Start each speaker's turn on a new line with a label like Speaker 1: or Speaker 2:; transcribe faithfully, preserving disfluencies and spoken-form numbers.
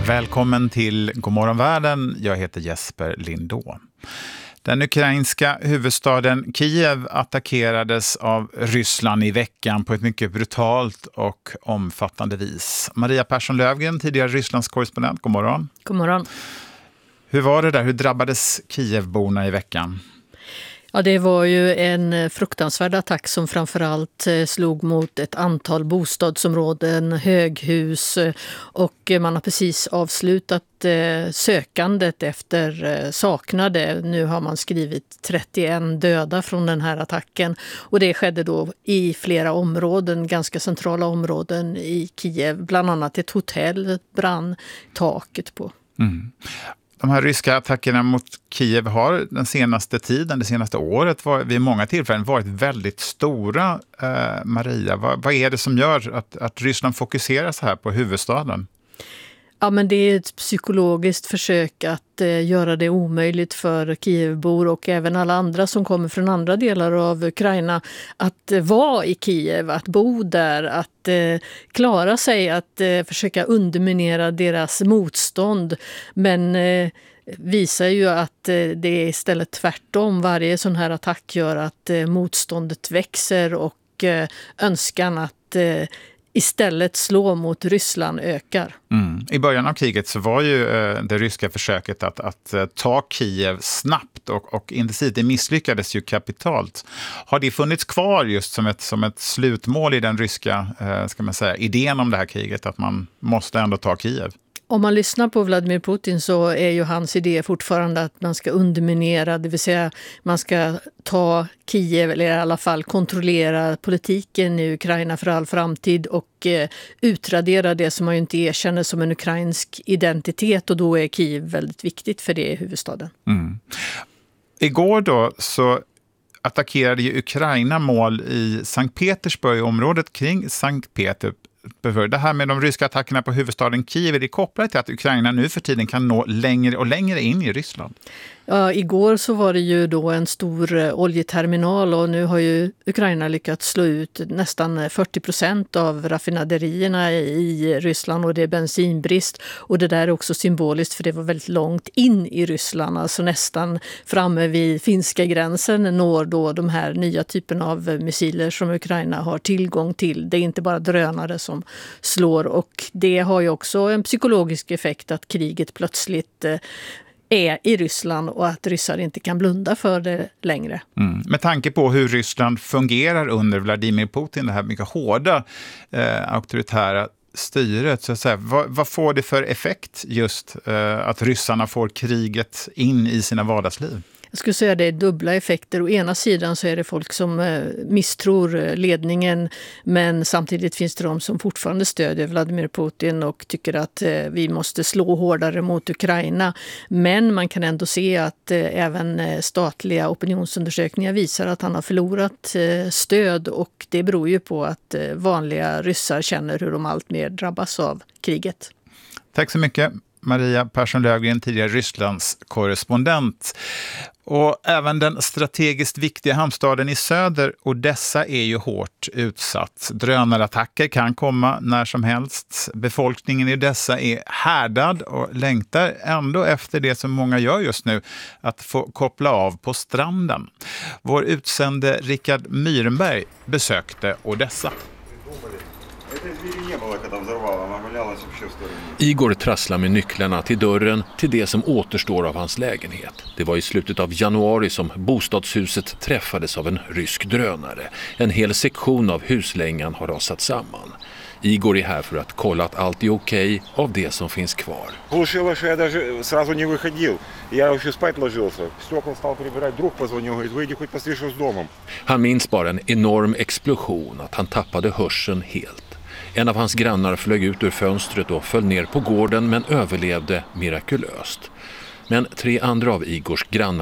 Speaker 1: Välkommen till Godmorgon världen. Jag heter Jesper Lindå. Den ukrainska huvudstaden Kiev attackerades av Ryssland i veckan på ett mycket brutalt och omfattande vis. Maria Persson Lövgren, tidigare Rysslands korrespondent. God morgon.
Speaker 2: God morgon.
Speaker 1: Hur var det där? Hur drabbades Kievborna i veckan?
Speaker 2: Ja, det var ju en fruktansvärd attack som framförallt slog mot ett antal bostadsområden, höghus, och man har precis avslutat sökandet efter saknade. Nu har man skrivit trettioen döda från den här attacken, och det skedde då i flera områden, ganska centrala områden i Kiev. Bland annat ett hotell brann taket på. Mm.
Speaker 1: De här ryska attackerna mot Kiev har den senaste tiden, det senaste året, var, vid många tillfällen varit väldigt stora. Eh, Maria, vad, vad är det som gör att, att Ryssland fokuserar så här på huvudstaden?
Speaker 2: Ja, men det är ett psykologiskt försök att eh, göra det omöjligt för Kievbor och även alla andra som kommer från andra delar av Ukraina att eh, vara i Kiev, att bo där, att eh, klara sig, att eh, försöka underminera deras motstånd. Men eh, visar ju att eh, det är istället tvärtom. Varje sån här attack gör att eh, motståndet växer och eh, önskan att eh, istället slå mot Ryssland ökar.
Speaker 1: Mm. I början av kriget så var ju eh, det ryska försöket att, att eh, ta Kiev snabbt och, och intensivt. Det misslyckades ju kapitalt. Har det funnits kvar just som ett, som ett slutmål i den ryska eh, ska man säga, idén om det här kriget, att man måste ändå ta Kiev?
Speaker 2: Om man lyssnar på Vladimir Putin så är ju hans idé fortfarande att man ska underminera, det vill säga man ska ta Kiev, eller i alla fall kontrollera politiken i Ukraina för all framtid och eh, utradera det som man ju inte erkänner som en ukrainsk identitet, och då är Kiev väldigt viktigt för det i huvudstaden.
Speaker 1: Mm. Igår då så attackerade ju Ukraina mål i Sankt Petersburg, området kring Sankt Petersburg. Det här med de ryska attackerna på huvudstaden Kiev, är det kopplat till att Ukraina nu för tiden kan nå längre och längre in i Ryssland?
Speaker 2: Ja, igår så var det ju då en stor oljeterminal, och nu har ju Ukraina lyckats slå ut nästan fyrtio procent av raffinaderierna i Ryssland, och det är bensinbrist. Och det där är också symboliskt, för det var väldigt långt in i Ryssland, alltså nästan framme vid finska gränsen når då de här nya typen av missiler som Ukraina har tillgång till. Det är inte bara drönare som slår, och det har ju också en psykologisk effekt att kriget plötsligt är i Ryssland och att ryssar inte kan blunda för det längre.
Speaker 1: Mm. Med tanke på hur Ryssland fungerar under Vladimir Putin, det här mycket hårda eh, auktoritära styret, så att säga, vad, vad får det för effekt just eh, att ryssarna får kriget in i sina vardagsliv?
Speaker 2: Jag skulle säga att det är dubbla effekter. Å ena sidan så är det folk som misstror ledningen, men samtidigt finns det de som fortfarande stödjer Vladimir Putin och tycker att vi måste slå hårdare mot Ukraina. Men man kan ändå se att även statliga opinionsundersökningar visar att han har förlorat stöd, och det beror ju på att vanliga ryssar känner hur de allt mer drabbas av kriget.
Speaker 1: Tack så mycket, Maria Persson Lövgren, tidigare Rysslands korrespondent. Och även den strategiskt viktiga hamnstaden i söder, Odessa, är ju hårt utsatt. Drönarattacker kan komma när som helst. Befolkningen i Odessa är härdad och längtar ändå efter det som många gör just nu, att få koppla av på stranden. Vår utsände Rickard Myrenberg besökte Odessa.
Speaker 3: Igor trasslar med nycklarna till dörren till det som återstår av hans lägenhet. Det var i slutet av januari som bostadshuset träffades av en rysk drönare. En hel sektion av huslängan har rasat samman. Igor är här för att kolla att allt är okej av det som finns kvar. Han minns bara en enorm explosion, att han tappade hörseln helt. En av hans grannar flög ut ur fönstret och föll ner på gården, men överlevde mirakulöst. Men tre andra av Igors grannar